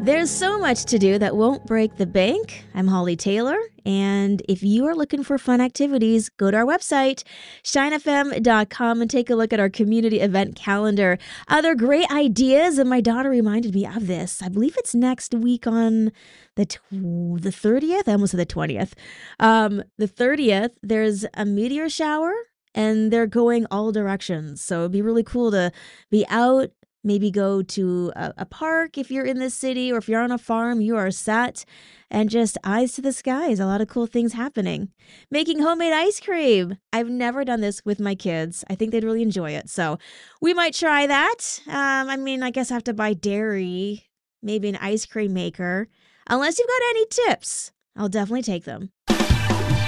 There's so much to do that won't break the bank. I'm Holly Taylor, and if you are looking for fun activities, go to our website, shinefm.com, and take a look at our community event calendar. Other great ideas, and my daughter reminded me of this. I believe it's next week on the 30th. I almost said the 20th. The 30th, there's a meteor shower, and they're going all directions. So it'd be really cool to be out. Maybe go to a park if you're in the city, or if you're on a farm, you are set, and just eyes to the skies. A lot of cool things happening. Making homemade ice cream. I've never done this with my kids. I think they'd really enjoy it. So we might try that. I guess I have to buy dairy, maybe an ice cream maker. Unless you've got any tips, I'll definitely take them.